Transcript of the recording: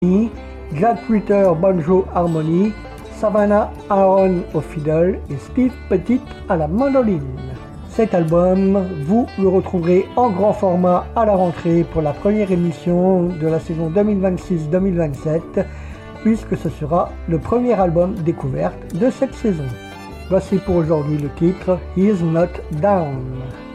Jack Ritter banjo harmonie, Savannah Aaron au fiddle et Steve Petit à la mandoline. Cet album, vous le retrouverez en grand format à la rentrée pour la première émission de la saison 2026-2027, puisque ce sera le premier album découverte de cette saison. Voici pour aujourd'hui le titre He's Not Down.